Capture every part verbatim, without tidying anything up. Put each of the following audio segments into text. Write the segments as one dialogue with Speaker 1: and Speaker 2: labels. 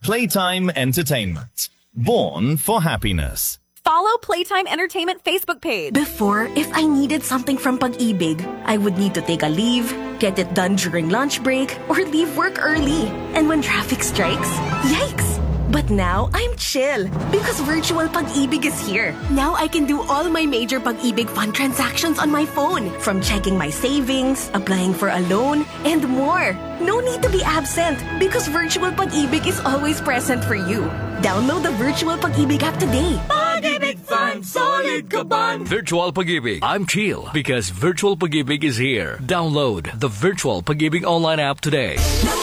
Speaker 1: Playtime Entertainment. Born for happiness.
Speaker 2: Follow Playtime Entertainment Facebook page.
Speaker 3: Before, if I needed something from Pag-ibig, I would need to take a leave, get it done during lunch break, or leave work early. And when traffic strikes, yikes! But now, I'm chill because virtual Pag-ibig is here. Now I can do all my major Pag-ibig fund transactions on my phone. From checking my savings, applying for a loan, and more. No need to be absent because virtual Pag-ibig is always present for you. Download the virtual Pag-ibig app today.
Speaker 4: Pag-ibig Fund, solid ka ban! Virtual Pag-ibig. I'm chill because virtual Pag-ibig is here. Download the virtual Pag-ibig online app today.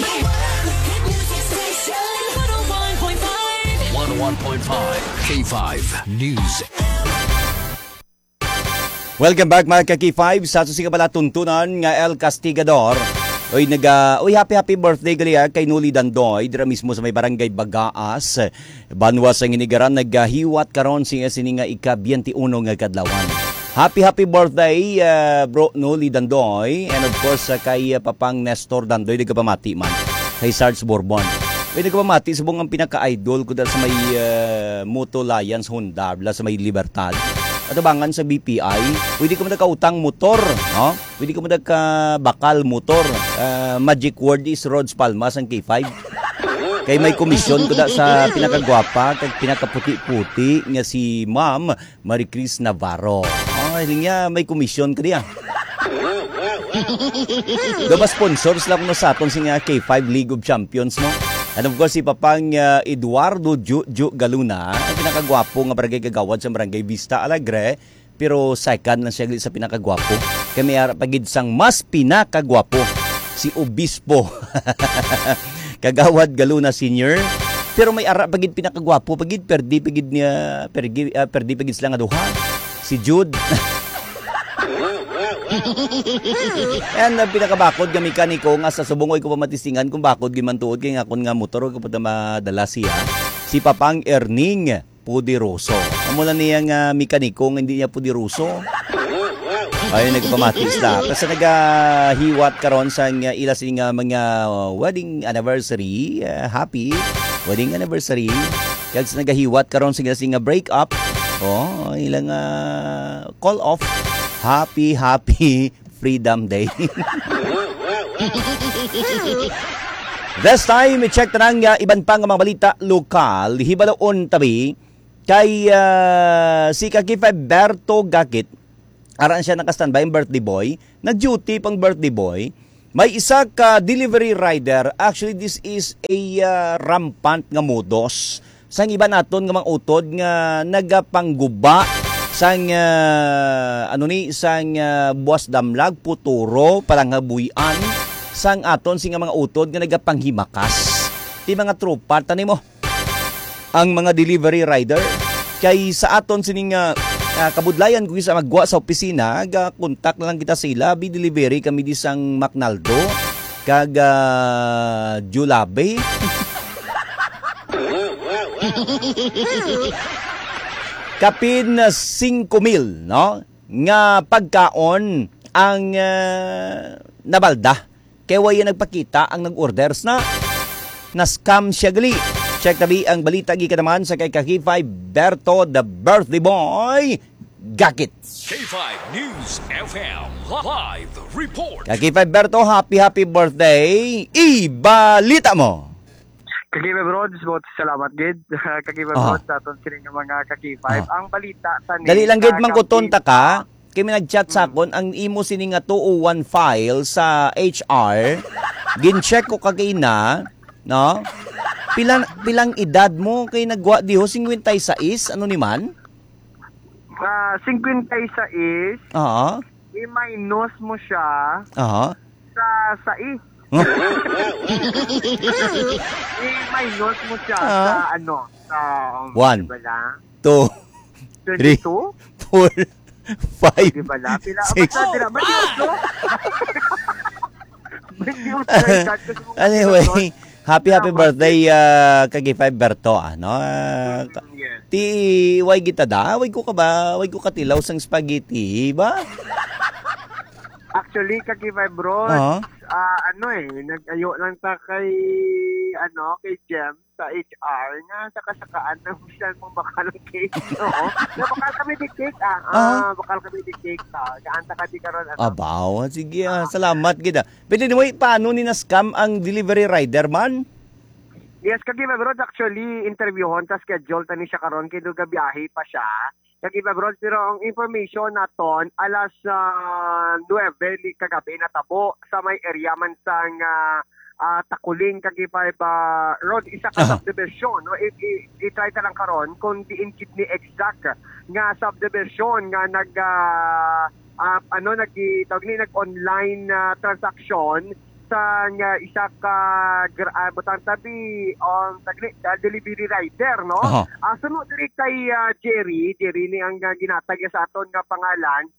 Speaker 4: one oh one point five K five News.
Speaker 5: Welcome back mga ka-K five sa susika pala tuntunan nga El Castigador. Oy naga, oy happy happy birthday gali kay Nuli Dandoy dira mismo sa may barangay Bagaas. Banwa sa Nginigaran nagahiwat karon siya sini nga ika-twenty-one nga kadlawan. Happy happy birthday uh, bro Nuli Dandoy and of course uh, kay uh, Papang Nestor Dandoy nagapamati man kay Sarge Bourbon. May nagpamati sa buong ang pinaka-idol ko dahil sa may uh, Moto Lions Honda sa may Libertad. At abangan sa B P I, pwede ka magkautang motor, no? Pwede ka magkabakal motor. Uh, magic word is Rods Palmas ang K five. Kay may komisyon ko da sa pinakagwapa, kag pinakaputi-puti nga si Ma'am Maricris Navarro. Oh, niya may komisyon ka diya. Diba sponsors lang no sa aton sa K five League of Champions mo. And of course, si Papang uh, Eduardo Ju, Ju Galuna, ang pinakagwapo nga barangay kagawad sa barangay Vista Alegre, pero second lang siya sa pinakagwapo. Kami ara pagid sang mas pinakagwapo, si Obispo. Kagawad Galuna Senior, pero may ara pagid pinakagwapo, pagid perdi pagid niya, perdi, uh, perdi pagid sila nga duha. Si Jude. And uh, pinakabakod kami kaniko nga sa subungoy ko pa matistingan kung bakod gimantuod kay nga kun nga motor ko pa madala siya si Papang Erning Pudiroso. Amo na niya nga mekaniko nga hindi niya Pudiroso. Ay nagpamatis na. Kasi nagahiwat karon sa nga ila sing nga mga uh, wedding anniversary, uh, happy wedding anniversary. Kag nagahiwat karon sa sing break up. Oh, ilang uh, call off. Happy, happy Freedom Day. This time, i-check na nga iban pang mga balita lokal. Hibaloon tabi kay uh, si Kakifa Berto Gakit. Araan siya nakastandby ang birthday boy. Nag-duty pang birthday boy. May isa ka delivery rider. Actually, this is a uh, rampant nga modus. Sang iba naton nga mga utod nga nagapangguba sang uh, ano ni sang uh, buwas damlag puturo palangabuyan sang aton sing mga utod nga nagapanghimakas ti mga tropa tani mo ang mga delivery rider kay sa aton sining uh, uh, kabudlayan kung sa magwa sa opisina ga kontak na lang kita sila bi delivery kami di sang Macnaldo kag uh, Julabe. Kapin cinco mil, no? Nga pagkaon ang uh, nabalda. Kaya waya nagpakita ang nag-orders na na-scam siya gali. Check tabi ang balita gikanaman sa kay K five Berto, the birthday boy, Gakit.
Speaker 4: K five News F M Live Report.
Speaker 5: K five Berto, happy happy birthday. Ibalita mo.
Speaker 6: Kakiba Brods, bot salamat gid. Kakiba
Speaker 5: Oh.
Speaker 6: Brods sa aton kining mga Kaki five.
Speaker 5: Oh.
Speaker 6: Ang balita tani.
Speaker 5: Dali lang gid man ko tonta ka. Kay nag-chat sa akon ang imo sini nga two oh one file sa H R. Gin-check ko kagina, no? Pilang pilang edad mo kay nagwa diho fifty-six ano ni man?
Speaker 6: Ah, fifty-six.
Speaker 5: Oo.
Speaker 6: I-minus mo siya
Speaker 5: Oo.
Speaker 6: sa sais. I-minus mo siya
Speaker 5: Ah.
Speaker 6: sa ano, sa um,
Speaker 5: One.
Speaker 6: di ba lang?
Speaker 5: Two. Three.
Speaker 6: twenty-two?
Speaker 5: Four. Five.
Speaker 6: Di ba lang? Pila,
Speaker 5: Six.
Speaker 6: basta, di lang. May utlo. May utlo.
Speaker 5: Anyway, happy happy birthday uh, kay five Berto ano. Uh,
Speaker 6: Yes.
Speaker 5: ti way kita da, way ko ka ba? Way ko katilaw sang spaghetti ba?
Speaker 6: Actually, kakibay bro,
Speaker 5: Oo.
Speaker 6: ah, ano eh, nag-ayo lang ta kay, ano, kay Jem sa H R nga, sa kasakaan na bisan mong bakal ng cake, no? Na bakal kami di cake, ah. Ah, bakal kami di cake, ah. Kaanta ka di karon ano.
Speaker 5: Abaw, sige ah, salamat gida. Pwede mo paano ni na-scam ang delivery rider man?
Speaker 6: Yes, kakibay bro, actually, interviewon, ta schedule ta ni siya karon, kaya doon gabiyahe pa siya. Kakibay bro, pero ang information naton, alas uh, nuwebe ni kagabi na tabo sa may area man sang uh, uh, Takuling, kakibay ba, road, isa ka
Speaker 5: Uh-huh.
Speaker 6: subdivision, no? I- i- i-try ta lang karon kung diin kit ni exact nga subdivision nga nag, uh, uh, ano, nag, tawag ni, nag-online uh, transaction sa nga isa ka gra- uh, butang tabi on tagli uh, delivery rider, no?
Speaker 5: Aha.
Speaker 6: Ah, sunod diri kay uh, Jerry, Jerry ni ang uh, ginatag sa aton nga pangalan,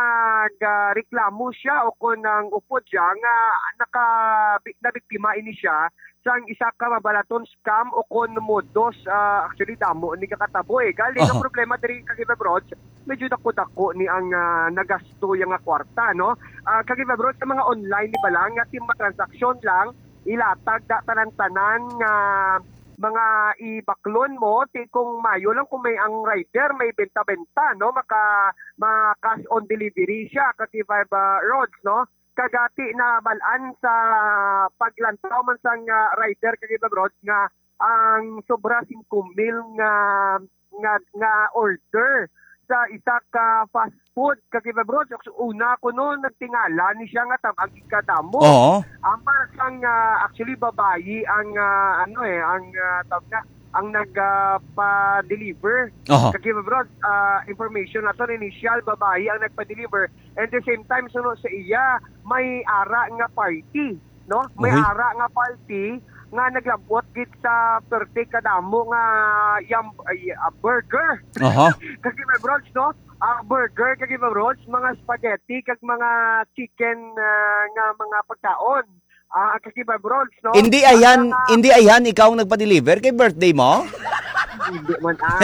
Speaker 6: nagreklamo siya o kun nang upod siya nga naka nabiktima ini siya sang isa ka mabalaton scam o kun modus, uh, actually damo ni kakatabo eh. Gali
Speaker 5: Aha.
Speaker 6: ang problema diri kay Bro, medyo dako-dako ni ang uh, nagasto yung nga kwarta, no? Uh, kay Bro, sa mga online ni balang nga tim transaction lang ilatag da tanan-tanan nga mga ibaklon mo ti kung mayo lang kung may ang rider may benta-benta, no, maka ma cash on delivery siya kay uh, roads, no, kagati na balaan sa paglantaw man sang uh, rider kay roads nga ang sobra singko mil nga nga nga order sa isa ka fast food kay roads. Una ko no nagtingala ni siya nga tam ang ikadamo.
Speaker 5: Oo.
Speaker 6: Ama sang uh, actually babayi ang uh, ano eh ang uh, tawag na ang nagpa-deliver.
Speaker 5: Aha.
Speaker 6: Kaya bro, uh, information na to, initial babayi ang nagpa-deliver. And the same time, sunod sa iya, may ara nga party. No? May
Speaker 5: Okay.
Speaker 6: ara nga party nga naglabot git sa perte kadamo nga yam, ay, uh, burger.
Speaker 5: Aha.
Speaker 6: Kasi may bros, no? Ang burger, kagi ba bros, mga spaghetti, kag mga chicken uh, nga mga pagkaon. Ah, kasi ba bros, no?
Speaker 5: Hindi ayan,
Speaker 6: Ang mga-
Speaker 5: hindi ayan ikaw ang nagpa-deliver kay birthday mo?
Speaker 6: Hindi man ah,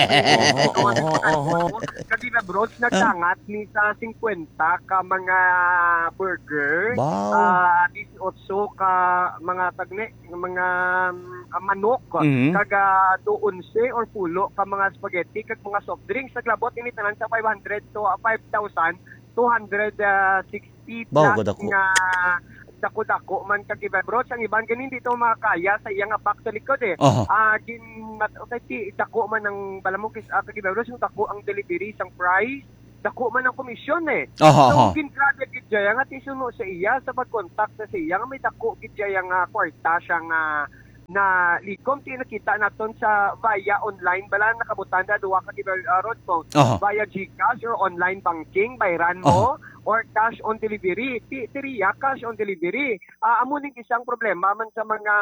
Speaker 6: oo. Kasi na bros, nagtangat ni sa fifty ka mga burger.
Speaker 5: Wow.
Speaker 6: Ah, eighteen ka mga tagne, mga um, manok.
Speaker 5: Mhm.
Speaker 6: Kaga twelve or pulo ka mga spaghetti, kag mga soft drinks. Naglabot ini tanan sa five hundred to five thousand two hundred sixty
Speaker 5: Baw,
Speaker 6: plus
Speaker 5: kadako.
Speaker 6: nga dako-dako man kagiba bro, ang iban ganin dito makakaya sa iyang box sa likod eh.
Speaker 5: Aha.
Speaker 6: Ah, gin mat okay ti dako man ang balamukis uh, kagiba bro, yung dako ang delivery sang price, dako man ang komisyon eh.
Speaker 5: Aha, aha.
Speaker 6: So gin grabe gid jaya nga tisuno sa iya sa pag-contact sa iya nga may dako gid jaya nga kwarta siya nga na likom ti nakita naton sa via online bala nakabutan da duwa ka giba uh, road mo
Speaker 5: Aha.
Speaker 6: via GCash or online banking bayran mo or cash on delivery. Ti tiriya cash on delivery. Uh, amo ning isang problema man sa mga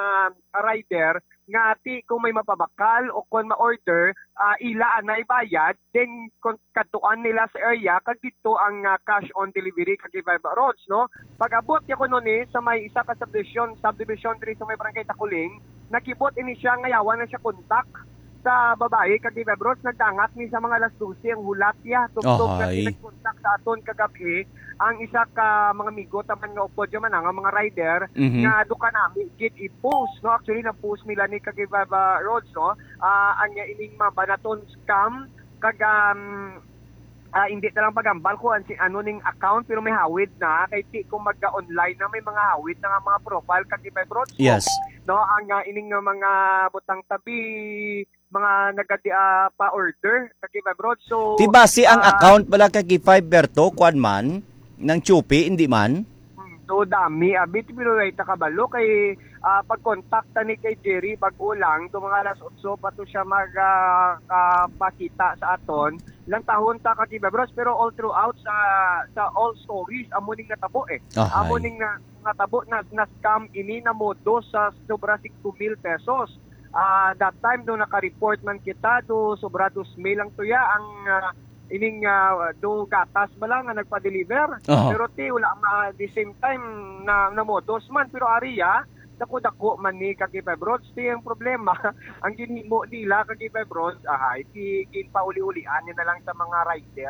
Speaker 6: rider nga ti kung may mapabakal o kung ma-order uh, ila na ibayad then kung katuan nila sa area kag dito ang uh, cash on delivery kag Viva Roads, no. Pag-abot ya ko nun eh, sa may isa ka subdivision subdivision three sa may barangay Takuling, nakibot ini siya ngayawan na siya kontak sa babae kag Viva Roads, nagdangat ni sa mga alas twelve ang hulat ya tugtog na
Speaker 5: Ahay.
Speaker 6: nagkontak sa aton kagabi ang isa ka mga migo taman nga upod man nga mga rider
Speaker 5: Mhm.
Speaker 6: nga duka namin git i-post, no, actually na post nila ni Kagibaba Roads, no, uh, ang ining mabanaton scam kag um, ah, hindi na lang pagambal ko ang si ano ning account pero may hawid na kay ti kung magka-online na may mga hawid na nga mga profile Kagibaba Roads,
Speaker 5: Yes.
Speaker 6: no, ang uh, ining nga mga butang tabi mga nagadi uh, pa order Kagibaba Roads. So
Speaker 5: Di base ang
Speaker 6: ah,
Speaker 5: account pala kay Five Berto kwan man ng Chupi, hindi man?
Speaker 6: So dami, abit pero ay takabalo kay uh, pag-kontakta ni kay Jerry bag-o lang do mga alas eight pa to siya mag uh, uh, pakita sa aton lang tahon ta ka bros, pero all throughout sa sa all stories amo ning natabo eh.
Speaker 5: Ahay.
Speaker 6: Amo ning na, natabo na, na scam ini na modo sa sobra six mil pesos. Ah, that time do naka-report man kita do sobra two mil lang tuya ang uh, ining uh, do gatas ba lang nga nagpa-deliver.
Speaker 5: Aha.
Speaker 6: Pero ti wala ma the same time na na modos man pero ariya dako-dako man ni Kagibay Bros. Ti ang problema ang ginhimo nila Kagibay Bros, ahay ti ginpauli-ulian niya na lang sa mga rider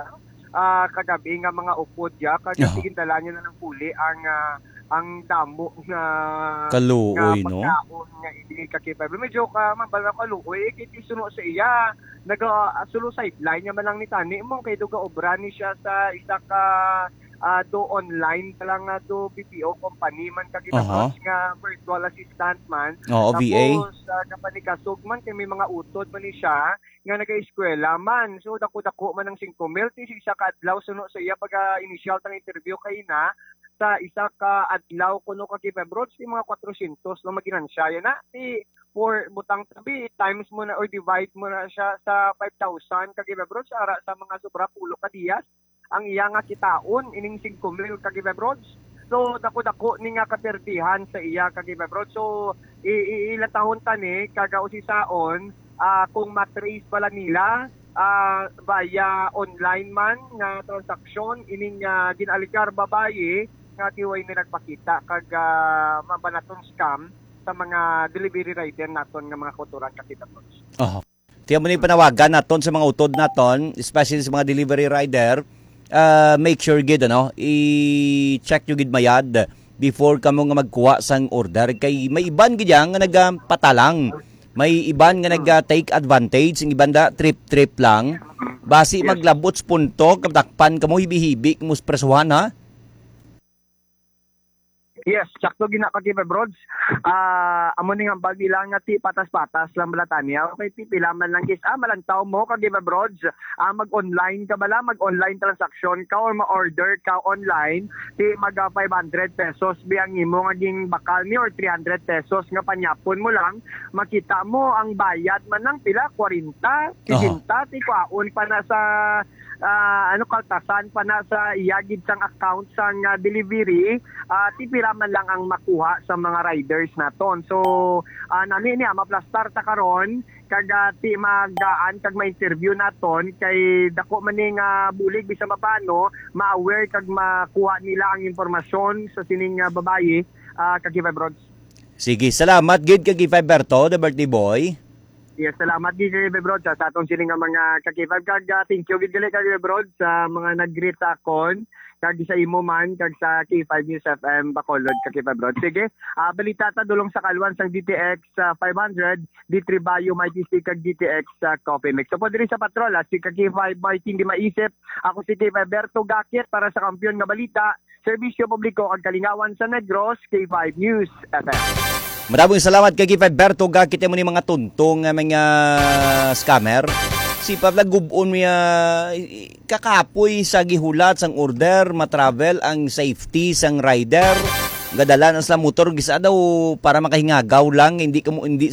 Speaker 6: uh, kagabi nga mga upod ya kag
Speaker 5: Oh.
Speaker 6: tigintala niya na ng puli ang uh, ang damo nga
Speaker 5: Kaluoy, no?
Speaker 6: pagkaon nga hindi ka kifebre. Medyo ka mabala kaluoy kiti suno sa iya naga uh, sulo sideline niya man lang ni tani mo kay duga obra ni siya sa isa ka uh, do online pa lang nga do B P O company man kagitapos
Speaker 5: Uh-huh.
Speaker 6: nga virtual assistant man.
Speaker 5: Oo, V A.
Speaker 6: Tapos uh, kapanikasog man kay may mga utod man ni siya nga nag-eskwela man. So dako-dako man ng singko mil ti siya ka adlaw suno sa iya pag uh, initial tang interview kay na sa isa ka adlaw kuno ka kifebrods ti mga four hundred no maginansya yan na ti for butang tabi times mo na or divide mo na siya sa five thousand ka kifebrods ara sa mga sobra pulo ka diyas ang iya nga kitaon ining singko mil ka kifebrods. So dako-dako ni nga kapertihan sa iya ka kifebrods. So ilatahon tani kagausisaon uh, kung matrace pala nila uh, via online man nga transaksyon ining uh, ginaligar babaye nga tiway ni nagpakita kag uh, mabanaton scam sa mga delivery rider naton nga mga kulturan kakita po.
Speaker 5: Oh. Tiyan mo na yung panawagan naton sa mga utod naton, especially sa mga delivery rider, uh, make sure gid ano, i-check nyo gid mayad before kamo nga magkuha sang order kay may iban gid yang nga nagpatalang. May iban nga nag-take advantage, ang iban da trip-trip lang. Basi maglabot sa punto, katakpan kamo hibi-hibi mus presuhan ha.
Speaker 6: Yes, sakto gina ka kifebrods. Ah, uh, amo ning ang bagilang nga ti patas-patas lang balatanya. Okay, ti pila man lang kis ah malantaw mo ka kifebrods. Ah, mag-online ka bala, mag-online transaction ka or ma-order ka online, ti mag uh, five hundred pesos biyang imo nga ging bakal ni or three hundred pesos nga panyapon mo lang, makita mo ang bayad man lang pila forty, fifty, ti kwaon pa na sa uh, ano kaltasan pa na sa iyagid sang account sang uh, delivery. Uh, ti pila man lang ang makuha sa mga riders naton. So, uh, nani niya, maplastar ta karon kag uh, ti magaan kag ma-interview naton kay dako maning uh, bulig bisa mapano, ma-aware kag makuha nila ang impormasyon sa sining uh, babaye uh, kag kifebrods.
Speaker 5: Sige, salamat gid kag Kifeberto, the birthday boy.
Speaker 6: Yes, salamat gid kay Kifebrod sa atong sining nga mga kakifeb kag uh, thank you gid kay Kifebrod sa mga nag-greet sa akon kag sa imo man kag sa K five News F M Bacolod kag Kifebrod. Sige, uh, balita ta dulong sa kalwan sang D T X uh, five hundred, D three Bayo Mighty Stick kag D T X uh, Coffee Mix. So po diri sa patrol, uh, si kag K five Mighty hindi maisip. Ako si Kifeberto Gakit para sa kampiyon nga balita, serbisyo publiko kag kalingawan sa Negros, K five News F M.
Speaker 5: Maraming salamat kay Kifeberto Gakit mo ni mga tuntong nga mga scammer. Si Pabla gubon miya kakapoy sa gihulat sang order, matravel ang safety sang rider. Gadalan ang sa motor gisa daw para makahingagaw lang, hindi ka mo hindi